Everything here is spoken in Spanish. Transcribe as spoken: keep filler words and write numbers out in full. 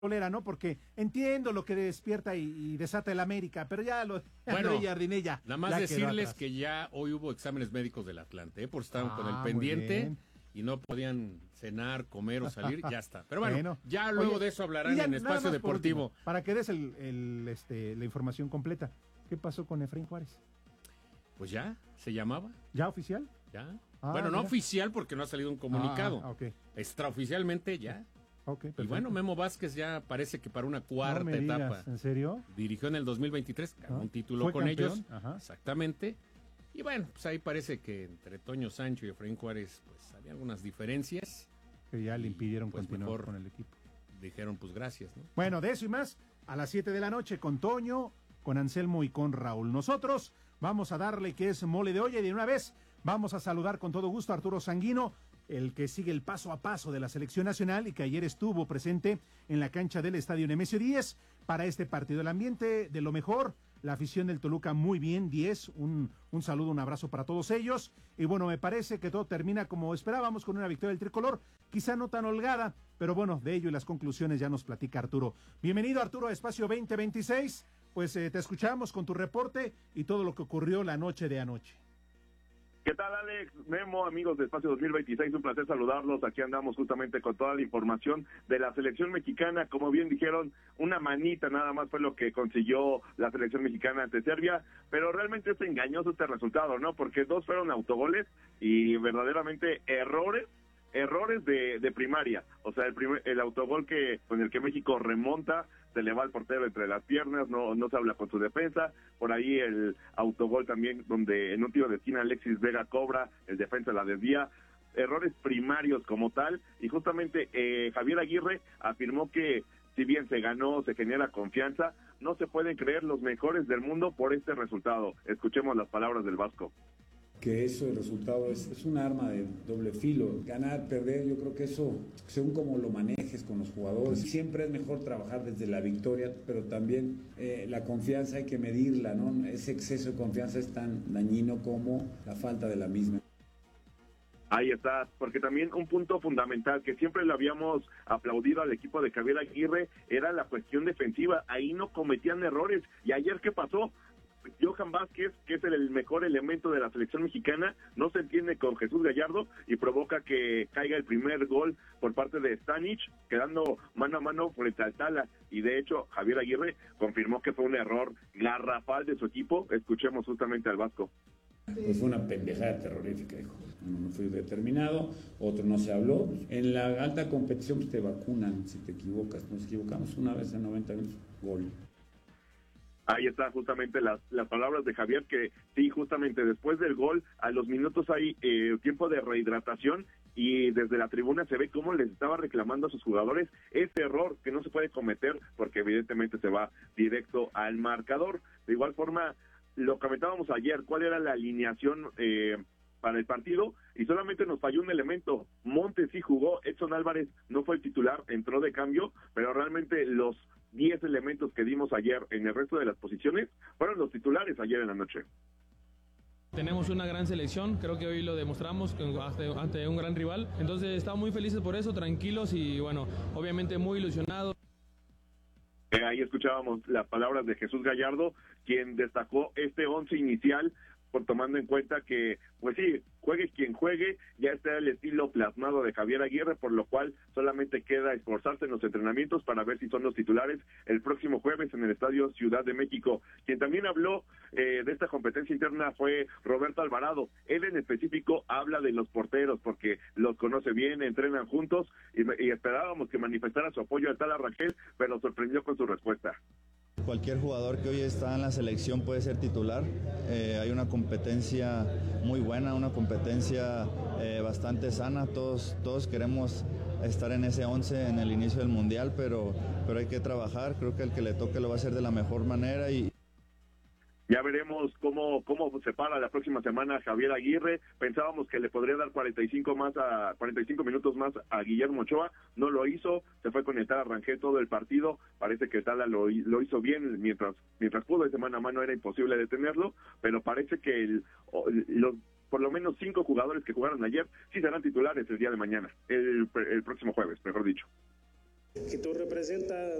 ¿no? Porque entiendo lo que despierta y, y desata el América, pero ya lo bueno, de Jardinella. Nada más decirles que ya hoy hubo exámenes médicos del Atlante, ¿eh? Por estaban ah, con el pendiente y no podían cenar, comer o salir, ya está. Pero bueno, bueno ya luego oye, de eso hablarán en Espacio Deportivo. Último, para que des el, el, este, la información completa. ¿Qué pasó con Efraín Juárez? Pues ya, se llamaba. ¿Ya oficial? Ya. Ah, bueno, no mira. Oficial porque no ha salido un comunicado. Ah, okay. Extraoficialmente ya. Okay, y bueno, Memo Vázquez ya parece que para una cuarta no etapa. Digas, ¿en serio? Dirigió en el dos mil veintitrés, ganó ¿Ah? un título con campeón? ellos. Ajá. Exactamente. Y bueno, pues ahí parece que entre Toño Sancho y Efraín Juárez, pues había algunas diferencias. Que ya le impidieron y, pues, continuar con el equipo. Dijeron, pues gracias, ¿no? Bueno, de eso y más, a las siete de la noche con Toño, con Anselmo y con Raúl. Nosotros vamos a darle que es mole de olla y de una vez vamos a saludar con todo gusto a Arturo Sanguino, el que sigue el paso a paso de la selección nacional y que ayer estuvo presente en la cancha del Estadio Nemesio diez para este partido. El ambiente de lo mejor, la afición del Toluca muy bien, diez, un, un saludo, un abrazo para todos ellos. Y bueno, me parece que todo termina como esperábamos con una victoria del tricolor, quizá no tan holgada, pero bueno, de ello y las conclusiones ya nos platica Arturo. Bienvenido Arturo a Espacio veinte veintiséis, pues eh, te escuchamos con tu reporte y todo lo que ocurrió la noche de anoche. ¿Qué tal, Alex? Memo, amigos de Espacio dos mil veintiséis, un placer saludarlos. Aquí andamos justamente con toda la información de la selección mexicana. Como bien dijeron, una manita nada más fue lo que consiguió la selección mexicana ante Serbia, pero realmente es engañoso este resultado, ¿no? Porque dos fueron autogoles y verdaderamente errores, errores de, de primaria. O sea, el, primer, el autogol que con el que México remonta, se le va al portero entre las piernas, no no se habla con su defensa, por ahí el autogol también donde en un tiro de esquina Alexis Vega cobra, el defensa la desvía, errores primarios como tal, y justamente eh, Javier Aguirre afirmó que si bien se ganó, se genera confianza, no se pueden creer los mejores del mundo por este resultado. Escuchemos las palabras del Vasco. Que eso, el resultado es, es un arma de doble filo, ganar, perder, yo creo que eso, según cómo lo manejes con los jugadores, siempre es mejor trabajar desde la victoria, pero también eh, la confianza hay que medirla, ¿no? Ese exceso de confianza es tan dañino como la falta de la misma. Ahí está, porque también un punto fundamental que siempre le habíamos aplaudido al equipo de Javier Aguirre era la cuestión defensiva, ahí no cometían errores, y ayer ¿qué pasó? Johan Vázquez, que es el mejor elemento de la selección mexicana, no se entiende con Jesús Gallardo y provoca que caiga el primer gol por parte de Stanic, quedando mano a mano frente al Tala. Y de hecho, Javier Aguirre confirmó que fue un error garrafal de su equipo. Escuchemos justamente al Vasco. Pues fue una pendejada terrorífica, dijo. Uno no fue determinado, otro no se habló. En la alta competición pues, te vacunan si te equivocas. Nos equivocamos una vez en noventa minutos, gol. Ahí está justamente las, las palabras de Javier, que sí, justamente después del gol, a los minutos hay eh, tiempo de rehidratación y desde la tribuna se ve cómo les estaba reclamando a sus jugadores ese error que no se puede cometer porque evidentemente se va directo al marcador. De igual forma, lo comentábamos ayer, cuál era la alineación eh, para el partido y solamente nos falló un elemento. Montes sí jugó, Edson Álvarez no fue el titular, entró de cambio, pero realmente los diez elementos que dimos ayer en el resto de las posiciones fueron los titulares ayer en la noche. Tenemos una gran selección, creo que hoy lo demostramos ante un gran rival, entonces estamos muy felices por eso, tranquilos y bueno, obviamente muy ilusionados. Eh, ahí escuchábamos las palabras de Jesús Gallardo, quien destacó este once inicial, por tomando en cuenta que, pues sí, juegue quien juegue, ya está el estilo plasmado de Javier Aguirre, por lo cual solamente queda esforzarse en los entrenamientos para ver si son los titulares el próximo jueves en el Estadio Ciudad de México. Quien también habló eh, de esta competencia interna fue Roberto Alvarado. Él en específico habla de los porteros, porque los conoce bien, entrenan juntos, y, y esperábamos que manifestara su apoyo al Tala Rangel, pero sorprendió con su respuesta. Cualquier jugador que hoy está en la selección puede ser titular. Eh, hay una competencia muy buena, una competencia eh, bastante sana. Todos, todos queremos estar en ese once en el inicio del Mundial, pero, pero hay que trabajar. Creo que el que le toque lo va a hacer de la mejor manera y ya veremos cómo cómo se para la próxima semana Javier Aguirre. Pensábamos que le podría dar cuarenta y cinco más a cuarenta y cinco minutos más a Guillermo Ochoa, no lo hizo, se fue con el Tala Rangel todo el partido. Parece que Tala lo, lo hizo bien mientras mientras pudo, de semana a mano era imposible detenerlo, pero parece que el, los por lo menos cinco jugadores que jugaron ayer sí serán titulares el día de mañana, el, el próximo jueves, mejor dicho. que tú representas